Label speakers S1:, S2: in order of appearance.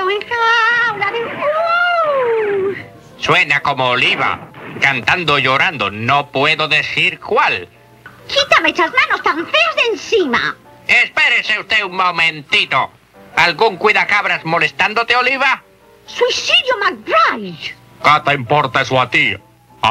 S1: gato en jaula de...
S2: Suena como Oliva, cantando, llorando. No puedo decir cuál.
S1: Quítame esas manos tan feas de encima.
S2: Espérese usted un momentito. ¿Algún cuidacabras molestándote, Oliva?
S1: Suicidio McBride.
S2: ¿Qué te importa eso a ti?